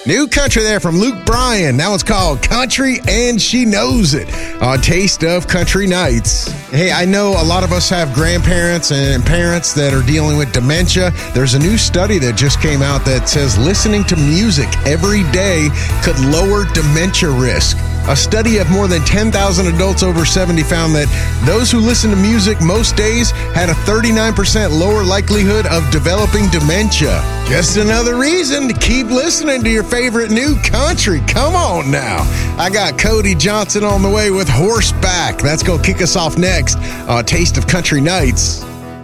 New country there from Luke Bryan. That one's called Country and She Knows It on Taste of Country Nights. Hey, I know a lot of us have grandparents and parents that are dealing with dementia. There's a new study that just came out that says listening to music every day could lower dementia risk. A study of more than 10,000 adults over 70 found that those who listen to music most days had a 39% lower likelihood of developing dementia. Just another reason to keep listening to your favorite new country. Come on now. I got Cody Johnson on the way with Horseback. That's going to kick us off next on Taste of Country Nights.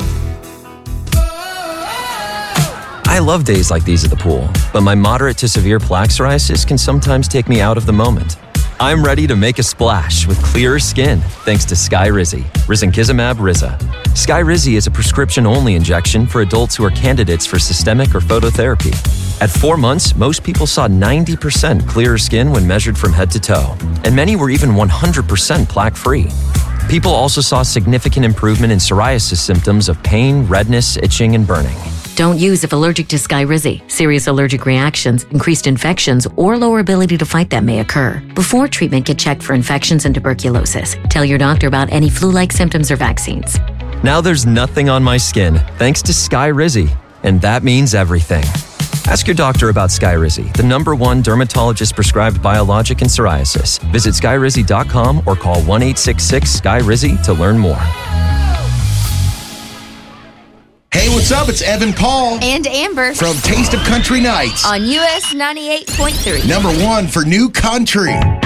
I love days like these at the pool, but my moderate to severe plaque psoriasis can sometimes take me out of the moment. I'm ready to make a splash with clearer skin thanks to Skyrizi, risankizumab Riza. Skyrizi is a prescription-only injection for adults who are candidates for systemic or phototherapy. At 4 months, most people saw 90% clearer skin when measured from head to toe, and many were even 100% plaque-free. People also saw significant improvement in psoriasis symptoms of pain, redness, itching, and burning. Don't use if allergic to Skyrizi. Serious allergic reactions, increased infections, or lower ability to fight them may occur. Before treatment, get checked for infections and tuberculosis. Tell your doctor about any flu-like symptoms or vaccines. Now there's nothing on my skin thanks to Skyrizi, and that means everything. Ask your doctor about Skyrizi, the #1 dermatologist-prescribed biologic in psoriasis. Visit Skyrizi.com or call 1-866-SKY-RIZI to learn more. Hey, what's up? It's Evan Paul and Amber from Taste of Country Nights on US 98.3. #1 for new country.